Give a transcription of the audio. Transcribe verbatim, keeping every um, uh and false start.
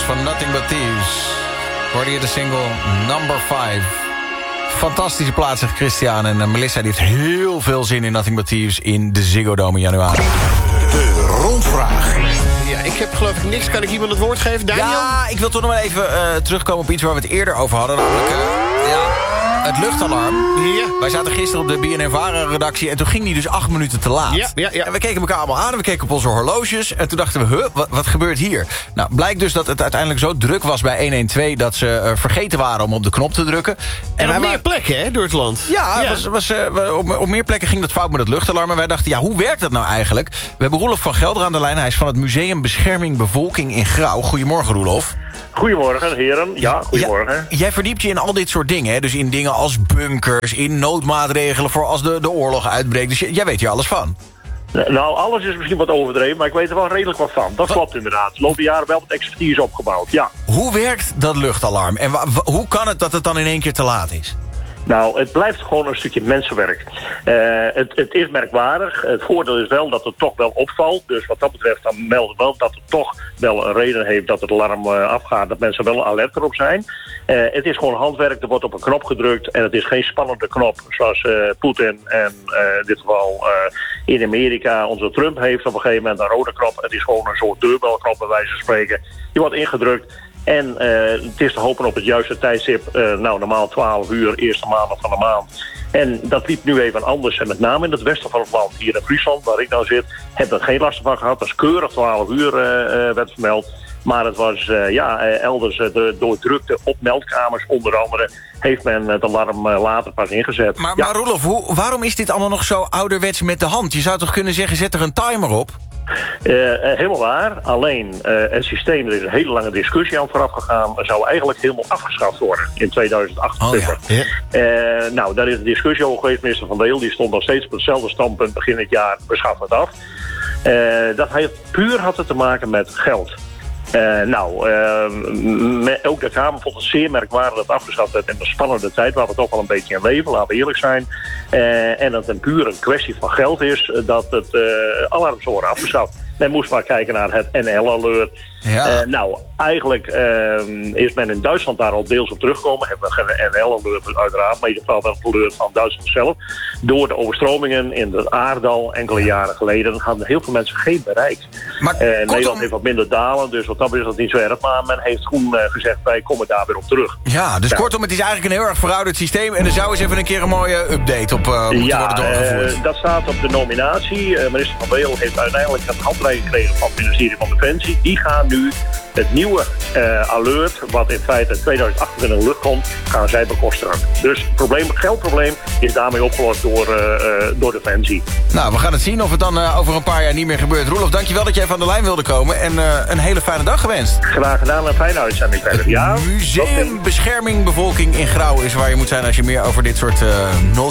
van Nothing But Thieves. Hoorde je de single Number vijf. Fantastische plaats, zegt Christian. En uh, Melissa die heeft heel veel zin in Nothing But Thieves in de Ziggo Dome in januari. De rondvraag. Ja, ik heb geloof ik niks. Kan ik iemand het woord geven? Daniel? Ja, ik wil toch nog maar even uh, terugkomen op iets waar we het eerder over hadden. Namelijk, uh, ja, het luchtalarm. Ja. Wij zaten gisteren op de B N N Vara-redactie en toen ging die dus acht minuten te laat. Ja, ja, ja. En we keken elkaar allemaal aan en we keken op onze horloges. En toen dachten we, huh, wat, wat gebeurt hier? Nou, blijkt dus dat het uiteindelijk zo druk was bij honderdtwaalf... dat ze uh, vergeten waren om op de knop te drukken. En op meer waren... plekken, hè, door het land. Ja, ja. Was, was, uh, op, op meer plekken ging dat fout met het luchtalarm. En wij dachten, ja, hoe werkt dat nou eigenlijk? We hebben Roelof van Gelder aan de lijn. Hij is van het Museum Bescherming Bevolking in Grauw. Goedemorgen, Roelof. Goedemorgen, heren. Ja, goedemorgen. Ja, jij verdiept je in al dit soort dingen, hè? Dus in dingen als bunkers, in noodmaatregelen voor als de, de oorlog uitbreekt. Dus jij weet hier alles van. Nou, alles is misschien wat overdreven, maar ik weet er wel redelijk wat van. Dat klopt inderdaad. De loop der jaren wel wat expertise opgebouwd, ja. Hoe werkt dat luchtalarm? En wa- wa- hoe kan het dat het dan in één keer te laat is? Nou, het blijft gewoon een stukje mensenwerk. Uh, het, het is merkwaardig. Het voordeel is wel dat het toch wel opvalt. Dus wat dat betreft dan melden we wel dat het toch wel een reden heeft dat het alarm uh, afgaat. Dat mensen wel alert erop zijn. Uh, het is gewoon handwerk. Er wordt op een knop gedrukt. En het is geen spannende knop zoals uh, Poetin en uh, in dit geval uh, in Amerika onze Trump heeft op een gegeven moment een rode knop. Het is gewoon een soort deurbelknop bij wijze van spreken. Die wordt ingedrukt. En uh, het is te hopen op het juiste tijdstip, uh, nou normaal twaalf uur, eerste maandag van de maand. En dat liep nu even anders. En met name in het westen van het land, hier in Friesland, waar ik nou zit, heb er geen last van gehad. Dat is keurig twaalf uur uh, uh, werd vermeld. Maar het was uh, ja, uh, elders uh, de, door drukte op meldkamers onder andere heeft men het alarm uh, later pas ingezet. Maar, ja. maar Roelof, hoe, waarom is dit allemaal nog zo ouderwets met de hand? Je zou toch kunnen zeggen, zet er een timer op? Uh, uh, helemaal waar. Alleen uh, het systeem, er is een hele lange discussie aan vooraf gegaan, zou eigenlijk helemaal afgeschaft worden in tweeduizend achtentwintig. Oh, ja. Ja. Uh, nou, daar is een discussie over geweest. Minister Van Deel die stond nog steeds op hetzelfde standpunt begin het jaar, we schaffen het af. Uh, dat heeft, puur had het te maken met geld. Uh, nou, uh, me, ook de Kamer vond het zeer merkwaardig dat het afgeschaft werd in een spannende tijd waar we toch wel een beetje in leven, laten we eerlijk zijn. Uh, en dat het puur een kwestie van geld is dat het uh, alarms worden afgeschaft. Men moest maar kijken naar het N L-alert. Ja. Uh, nou, eigenlijk uh, is men in Duitsland daar al deels op teruggekomen. Hebben we geen N L-alert uiteraard, maar in ieder geval wel het alert van Duitsland zelf. Door de overstromingen in het Aardal enkele jaren geleden hadden heel veel mensen geen bereik. Maar, uh, kortom... Nederland heeft wat minder dalen, dus wat dat betreft is dat niet zo erg. Maar men heeft toen uh, gezegd, wij komen daar weer op terug. Ja, dus ja. kortom, het is eigenlijk een heel erg verouderd systeem. En er zou eens even een keer een mooie update op uh, moeten ja, worden doorgevoerd. Uh, dat staat op de nominatie. Uh, minister Van Deel heeft uiteindelijk een handreiking gekregen van het ministerie van Defensie. Die gaan nu het nieuwe uh, alert, wat in feite tweeduizend achtentwintig in de lucht komt, gaan zij bekostigen. Dus het probleem, het geldprobleem is daarmee opgelost door, uh, uh, door Defensie. Nou, we gaan het zien of het dan uh, over een paar jaar niet meer gebeurt. Roelof, dankjewel dat jij van de lijn wilde komen. En uh, een hele fijne dag gewenst. Graag gedaan, een fijne uitzending verder. Ja, Museum Bescherming Bevolking in Grauw is waar je moet zijn als je meer over dit soort uh, nood